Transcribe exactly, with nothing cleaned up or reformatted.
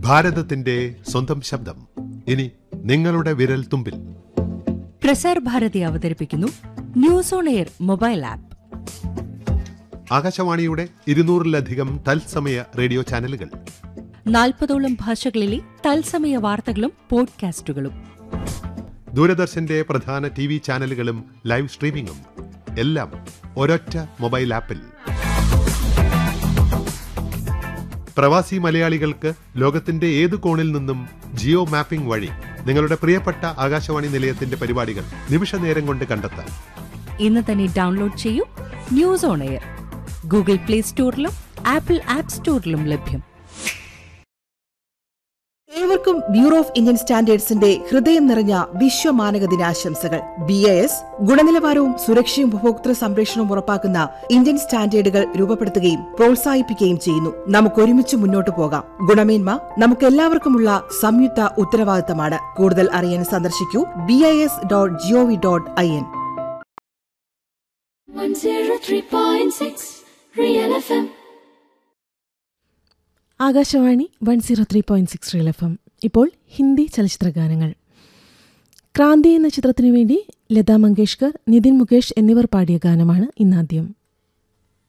ഭാരതത്തിന്റെ സ്വന്തം ശബ്ദം ഇനി നിങ്ങളുടെ വിരൽ തുമ്പിൽ. പ്രസാർ ഭാരതി അവതരിപ്പിക്കുന്നു news on air mobile app. ആകാശവാണിയുടെ ഇരുന്നൂറിലധികം തത്സമയ റേഡിയോ ചാനലുകൾ, നാൽപ്പതോളം ഭാഷകളിലെ തത്സമയ വാർത്തകളും പോഡ്കാസ്റ്റുകളും, ദൂരദർശന്റെ പ്രധാന ടി വി ചാനലുകളും ലൈവ് സ്ട്രീമിംഗും എല്ലാം ഒരൊറ്റ മൊബൈൽ ആപ്പിൽ. പ്രവാസി മലയാളികൾക്ക് ലോകത്തിന്റെ ഏത് കോണിൽ നിന്നും ജിയോ മാപ്പിംഗ് വഴി നിങ്ങളുടെ പ്രിയപ്പെട്ട ആകാശവാണി നിലയത്തിന്റെ പരിപാടികൾ നിമിഷ നേരം കൊണ്ട് കണ്ടെത്താം. ഇന്ന് തന്നെ ഡൗൺലോഡ് ചെയ്യൂ news on air. Google play സ്റ്റോറിലും apple app സ്റ്റോറിലും ലഭ്യം. ഏവർക്കും ബ്യൂറോ ഓഫ് ഇന്ത്യൻ സ്റ്റാൻഡേർഡ്സിന്റെ ഹൃദയം നിറഞ്ഞ വിശ്വമാനക ദിനാശംസകൾ. ബി ഐ എസ് ഗുണനിലവാരവും സുരക്ഷയും ഉപഭോക്തൃ സംരക്ഷണവും ഉറപ്പാക്കുന്ന ഇന്ത്യൻ സ്റ്റാൻഡേർഡുകൾ രൂപപ്പെടുത്തുകയും പ്രോത്സാഹിപ്പിക്കുകയും ചെയ്യുന്നു. നമുക്കൊരുമിച്ച് മുന്നോട്ടു പോകാം. ഗുണമേന്മ നമുക്കെല്ലാവർക്കുമുള്ള സംയുക്ത ഉത്തരവാദിത്തമാണ്. കൂടുതൽ അറിയാൻ സന്ദർശിക്കൂ B I S dot G O V dot I N. Akashvani one zero three point six real F M. ഇപ്പോൾ ഹിന്ദി ചലച്ചിത്ര ഗാനങ്ങൾ. ക്രാന്തി എന്ന ചിത്രത്തിനു വേണ്ടി ലതാ മങ്കേഷ്കർ, നിതിൻ മുകേഷ് എന്നിവർ പാടിയ ഗാനമാണ് ഇന്നാദ്യം.